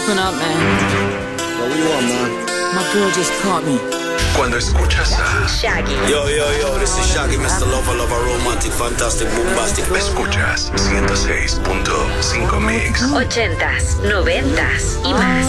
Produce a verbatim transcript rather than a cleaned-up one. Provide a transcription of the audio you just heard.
Open up, man. What do you want, man? My girl just caught me. Cuando escuchas a Shaggy. Yo, yo, yo, this is Shaggy, mister Lover, Lover, Romantic, Fantastic, Bombastic. escuchas ciento seis punto cinco Mix. Ochentas, noventas y más.